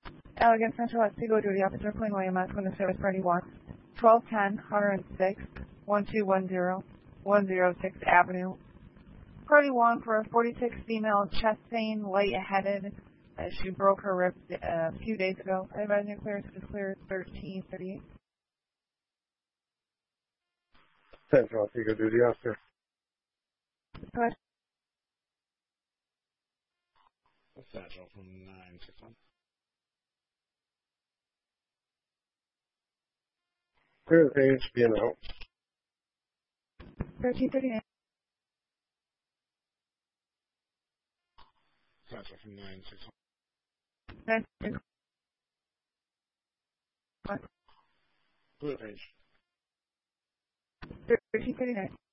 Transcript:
Elegant Central at Seago Duty Officer Plain William S. When the service party wants 1210 106 1210 106 Avenue. Party 1 for a 46 female chest pain, lightheaded. She broke her rib a few days ago. I advise you clearance to clear 1338. Central Seago Duty Officer. Go ahead. Central from 961. Clear the page, be out. 1338. Central from 961. What? Clear the page. 1339.